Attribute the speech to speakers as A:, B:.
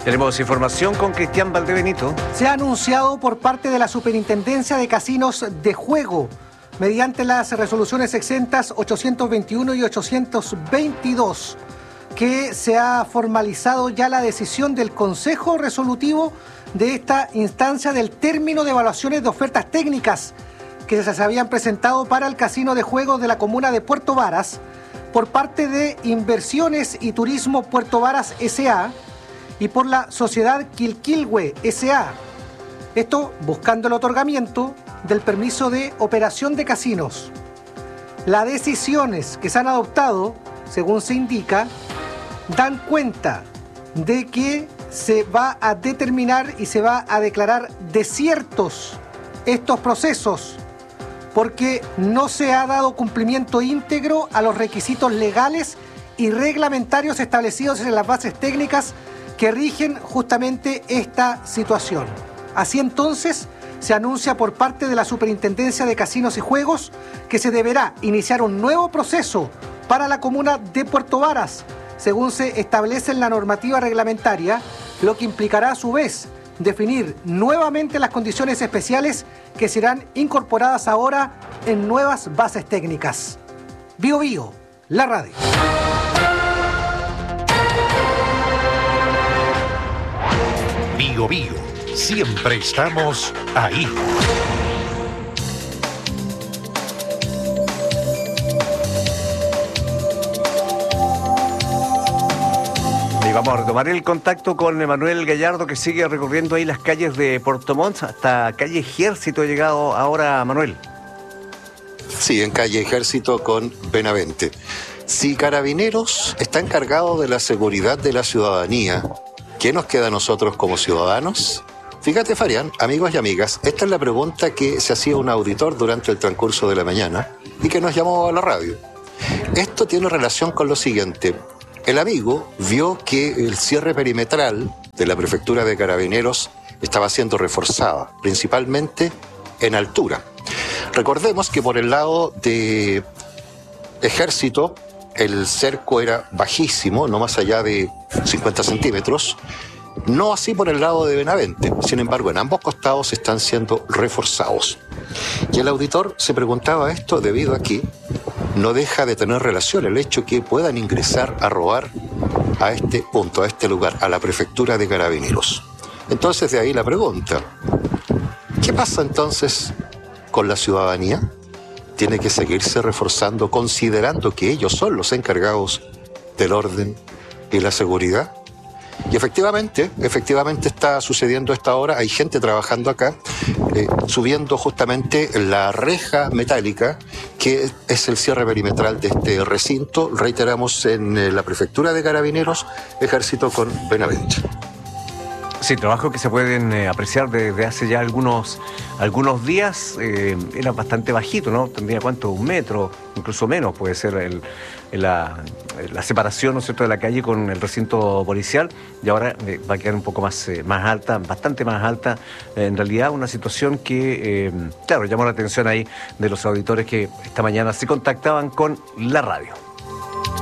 A: Tenemos información con Cristian Valdebenito.
B: Se ha anunciado por parte de la Superintendencia de Casinos de Juego, mediante las resoluciones exentas 821 y 822, que se ha formalizado ya la decisión del Consejo Resolutivo de esta instancia del término de evaluaciones de ofertas técnicas que se habían presentado para el casino de juegos de la comuna de Puerto Varas por parte de Inversiones y Turismo Puerto Varas S.A. y por la Sociedad Quilquilhue S.A. Esto buscando el otorgamiento del permiso de operación de casinos. Las decisiones que se han adoptado, según se indica, dan cuenta de que se va a determinar y se va a declarar desiertos estos procesos porque no se ha dado cumplimiento íntegro a los requisitos legales y reglamentarios establecidos en las bases técnicas que rigen justamente esta situación. Así entonces, se anuncia por parte de la Superintendencia de Casinos y Juegos que se deberá iniciar un nuevo proceso para la comuna de Puerto Varas, según se establece en la normativa reglamentaria, lo que implicará a su vez definir nuevamente las condiciones especiales que serán incorporadas ahora en nuevas bases técnicas. Bio Bio, la radio.
C: Bio Bio, siempre estamos ahí.
A: Vamos a retomar el contacto con Emanuel Gallardo, que sigue recorriendo ahí las calles de Puerto Montt hasta calle Ejército. Ha llegado ahora Manuel.
D: Sí, en calle Ejército con Benavente. Si Carabineros está encargado de la seguridad de la ciudadanía, ¿qué nos queda a nosotros como ciudadanos? Fíjate, Farián, amigos y amigas, esta es la pregunta que se hacía un auditor durante el transcurso de la mañana y que nos llamó a la radio. Esto tiene relación con lo siguiente. El amigo vio que el cierre perimetral de la prefectura de Carabineros estaba siendo reforzada, principalmente en altura. Recordemos que por el lado de Ejército el cerco era bajísimo, no más allá de 50 centímetros, no así por el lado de Benavente. Sin embargo, en ambos costados están siendo reforzados. Y el auditor se preguntaba esto debido a que no deja de tener relación el hecho que puedan ingresar a robar a este punto, a este lugar, a la prefectura de Carabineros. Entonces de ahí la pregunta, ¿qué pasa entonces con la ciudadanía? ¿Tiene que seguirse reforzando considerando que ellos son los encargados del orden y la seguridad? Y efectivamente está sucediendo a esta hora. Hay gente trabajando acá, subiendo justamente la reja metálica que es el cierre perimetral de este recinto. Reiteramos, en la prefectura de Carabineros, Ejército con Benavente.
A: Sí, trabajos que se pueden apreciar desde hace ya algunos días. Era bastante bajito, ¿no? Tendría, ¿cuánto? 1 metro, incluso menos puede ser la separación, ¿no es cierto?, de la calle con el recinto policial, y ahora va a quedar un poco más alta, bastante más alta. En realidad, una situación que, claro, llamó la atención ahí de los auditores que esta mañana se contactaban con la radio.